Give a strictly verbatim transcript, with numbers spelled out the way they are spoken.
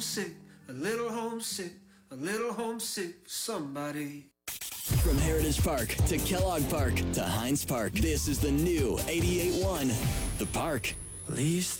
homesick, a little homesick, a little homesick for somebody. From Heritage Park to Kellogg Park to Heinz Park, this is the new eighty-eight point one, The Park. Least